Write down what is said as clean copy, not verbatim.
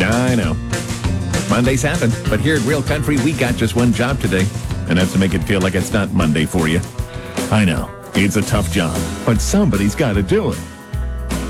I know. Mondays happen, but here at Real Country, we got just one job today, and that's to make it feel like it's not Monday for you. I know, it's a tough job, but somebody's got to do it.